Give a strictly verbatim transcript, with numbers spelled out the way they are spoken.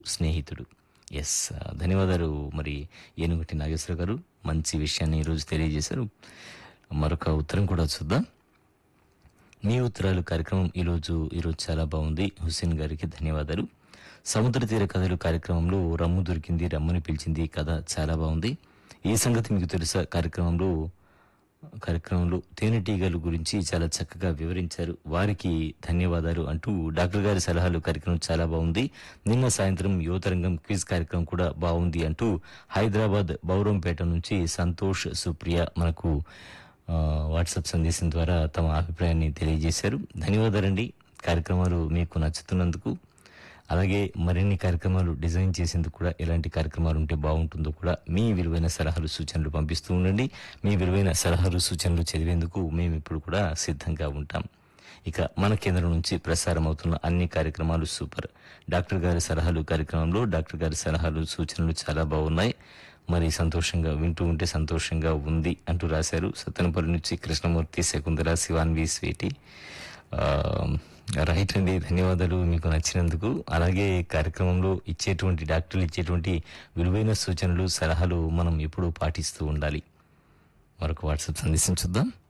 స్నేహితుడు. యెస్. ధన్యవాదాలు మరి ఏనుగంటి నాగేశ్వరరావు గారు. మంచి విషయాన్ని ఈరోజు తెలియజేశారు. మరొక ఉత్తరం కూడా చూద్దాం. మీ ఉత్తరాలు కార్యక్రమం ఈరోజు ఈరోజు చాలా బాగుంది. హుస్సేన్ గారికి ధన్యవాదాలు. సముద్ర తీర కథలు కార్యక్రమంలో రమ్ము దొరికింది రమ్మని పిలిచింది కథ చాలా బాగుంది. ఈ సంగతి మీకు తెలుసా కార్యక్రమంలో కార్యక్రమంలో తేనెటీగలు గురించి చాలా చక్కగా వివరించారు. వారికి ధన్యవాదాలు అంటూ డాక్టర్ గారి సలహాలు కార్యక్రమం చాలా బాగుంది. నిన్న సాయంత్రం యువతరంగం క్విజ్ కార్యక్రమం కూడా బాగుంది అంటూ హైదరాబాద్ బౌరంపేట నుంచి సంతోష్ సుప్రియ మనకు ఆ, వాట్సాప్ సందేశం ద్వారా తమ అభిప్రాయాన్ని తెలియజేశారు. ధన్యవాదాలండి. కార్యక్రమాలు మీకు నచ్చుతున్నందుకు, అలాగే మరిన్ని కార్యక్రమాలు డిజైన్ చేసేందుకు కూడా ఎలాంటి కార్యక్రమాలు ఉంటే బాగుంటుందో కూడా మీ విలువైన సలహాలు సూచనలు పంపిస్తూ ఉండండి. మీ విలువైన సలహాలు సూచనలు చదివేందుకు మేము ఇప్పుడు కూడా సిద్ధంగా ఉంటాం. ఇక మన కేంద్రం నుంచి ప్రసారం అవుతున్న అన్ని కార్యక్రమాలు సూపర్. డాక్టర్ గారి సలహాలు కార్యక్రమంలో డాక్టర్ గారి సలహాలు సూచనలు చాలా బాగున్నాయి. మరి సంతోషంగా వింటూ ఉంటే సంతోషంగా ఉంది అంటూ రాశారు. సత్తెనపల్లి నుంచి కృష్ణమూర్తి, శకుంతల, శివాన్వి, స్వీటి. ఆ, రైట్ అండి. ధన్యవాదాలు మీకు నచ్చినందుకు. అలాగే కార్యక్రమంలో ఇచ్చేటువంటి డాక్టర్లు ఇచ్చేటువంటి విలువైన సూచనలు సలహాలు మనం ఎప్పుడూ పాటిస్తూ ఉండాలి. మరొక వాట్సాప్ సందేశం చూద్దాం.